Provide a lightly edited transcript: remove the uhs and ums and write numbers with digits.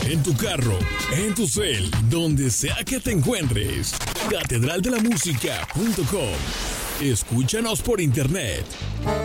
en tu carro, en tu cel, donde sea que te encuentres. catedraldelamusica.com. Escúchanos por internet